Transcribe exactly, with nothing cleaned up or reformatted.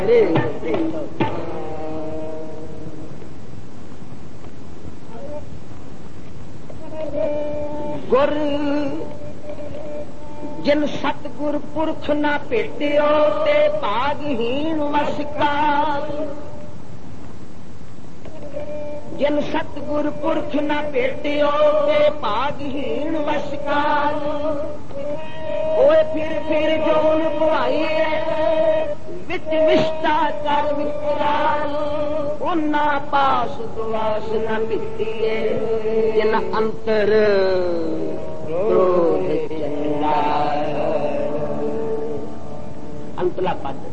गुर जिन सतगुर पुरख ना भेटियो ते भागहीन वसकार। जिन सतगुर पुरख ना भेटियो ते भागहीन वसकार। ओए फिर फिर जोन बुआई विच विष्टा कर विचार। उन्ना पास दुआस न मिटिए जिन अंतर क्रोध चंगा। अंतला पद